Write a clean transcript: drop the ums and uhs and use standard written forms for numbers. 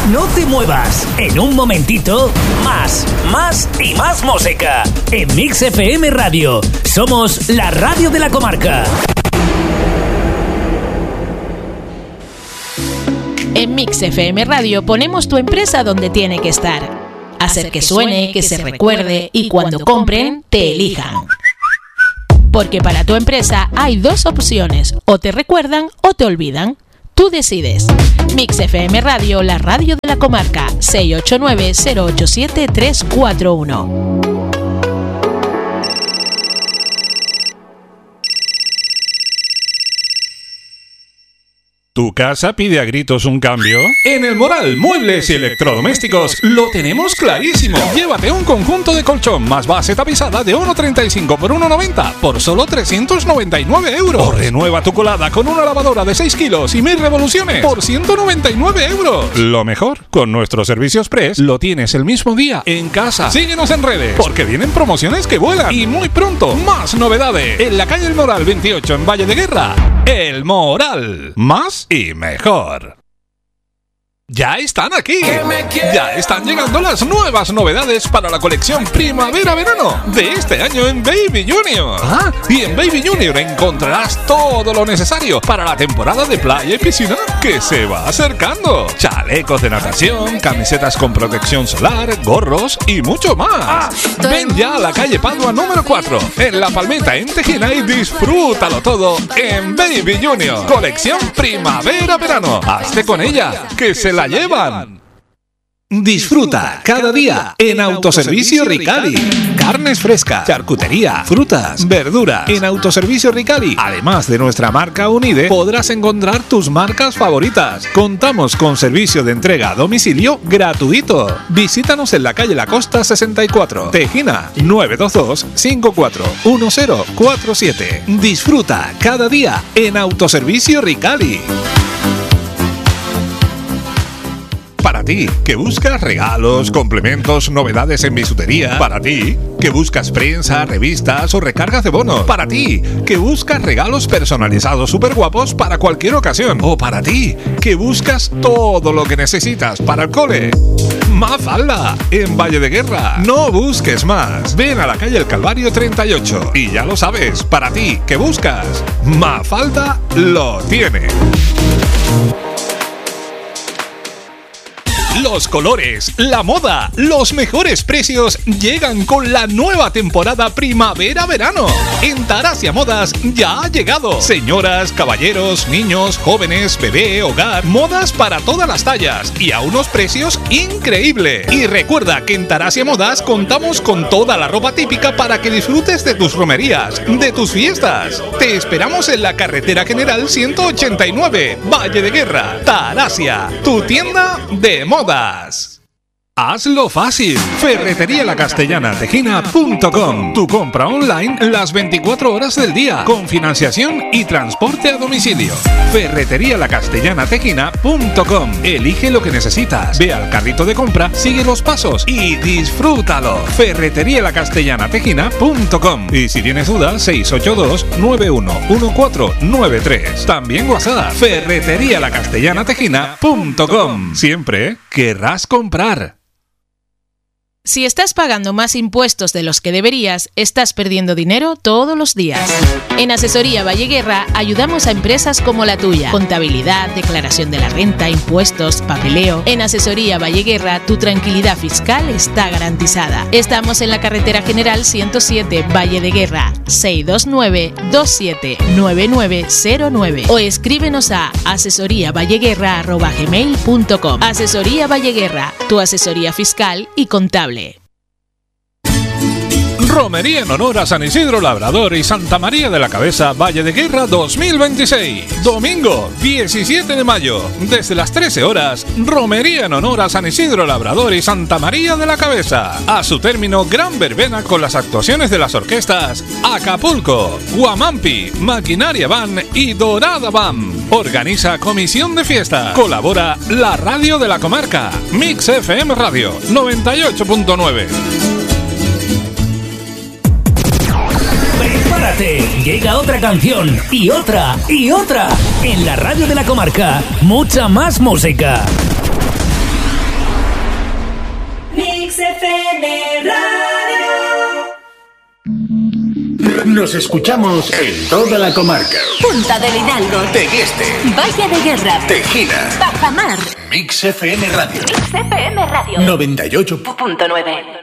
No te muevas. En un momentito, más y más música. En Mix FM Radio. Somos la radio de la comarca. En Mix FM Radio ponemos tu empresa donde tiene que estar. Hacer que suene, que se recuerde y cuando compren, te elijan. Porque para tu empresa hay dos opciones, o te recuerdan o te olvidan. Tú decides. Mix FM Radio, la radio de la comarca, 689-087-341. ¿Tu casa pide a gritos un cambio? En El Moral, muebles y electrodomésticos lo tenemos clarísimo. Llévate un conjunto de colchón más base tapizada de 1,35 por 1,90 por solo 399 euros. O renueva tu colada con una lavadora de 6 kilos y 1000 revoluciones por 199 euros. Lo mejor, con nuestros servicios Press lo tienes el mismo día en casa. Síguenos en redes, porque vienen promociones que vuelan. Y muy pronto, más novedades. En la calle El Moral 28 en Valle de Guerra. El Moral. Más y mejor. Ya están aquí. Ya están llegando las nuevas novedades para la colección primavera-verano de este año en Baby Junior. Y en Baby Junior encontrarás todo lo necesario para la temporada de playa y piscina que se va acercando. Chalecos de natación, camisetas con protección solar, gorros y mucho más. Ven ya a la calle Padua número 4 en La Palmeta en Tejina y disfrútalo todo en Baby Junior. Colección primavera-verano. Hazte con ella, que se la llevan. Disfruta cada día en Autoservicio Ricali. Carnes frescas, charcutería, frutas, verduras. En Autoservicio Ricali, además de nuestra marca Unide, podrás encontrar tus marcas favoritas. Contamos con servicio de entrega a domicilio gratuito. Visítanos en la calle La Costa 64, Tejina, 922-541047. Disfruta cada día en Autoservicio Ricali. Para ti, que buscas regalos, complementos, novedades en bisutería. Para ti, que buscas prensa, revistas o recargas de bonos. Para ti, que buscas regalos personalizados súper guapos para cualquier ocasión. O para ti, que buscas todo lo que necesitas para el cole. Mafalda, en Valle de Guerra. No busques más. Ven a la calle El Calvario 38. Y ya lo sabes, para ti, que buscas, Mafalda lo tiene. Los colores, la moda, los mejores precios llegan con la nueva temporada primavera-verano. En Tarasia Modas ya ha llegado. Señoras, caballeros, niños, jóvenes, bebé, hogar, modas para todas las tallas y a unos precios increíbles. Y recuerda que en Tarasia Modas contamos con toda la ropa típica para que disfrutes de tus romerías, de tus fiestas. Te esperamos en la carretera general 189, Valle de Guerra. Tarasia, tu tienda de moda. Hazlo fácil. Ferreterialacastellanatejina.com. Tu compra online las 24 horas del día, con financiación y transporte a domicilio. Ferreterialacastellanatejina.com. Elige lo que necesitas. Ve al carrito de compra, sigue los pasos y disfrútalo. Ferreterialacastellanatejina.com. Y si tienes dudas, 682-911493. También WhatsApp. Ferreterialacastellanatejina.com. Siempre querrás comprar. Si estás pagando más impuestos de los que deberías, estás perdiendo dinero todos los días. En Asesoría Valle Guerra ayudamos a empresas como la tuya. Contabilidad, declaración de la renta, impuestos, papeleo. En Asesoría Valle Guerra tu tranquilidad fiscal está garantizada. Estamos en la carretera general 107 Valle de Guerra, 629-279909 o escríbenos a asesoriavalleguerra@gmail.com. Asesoría Valle Guerra, tu asesoría fiscal y contable. Romería en honor a San Isidro Labrador y Santa María de la Cabeza, Valle de Guerra 2026. Domingo 17 de mayo, desde las 13 horas, romería en honor a San Isidro Labrador y Santa María de la Cabeza. A su término, gran verbena con las actuaciones de las orquestas Acapulco, Guamampi, Maquinaria Van y Dorada Van. Organiza Comisión de Fiesta. Colabora la radio de la comarca, Mix FM Radio 98.9. Prepárate, llega otra canción y otra y otra. En la radio de la comarca, mucha más música. FM Radio. Nos escuchamos en toda la comarca. Punta del Hidalgo, Tegueste, Valle de Guerra, Tejina, Bajamar. Mix FM Radio. Mix FM Radio 98.9.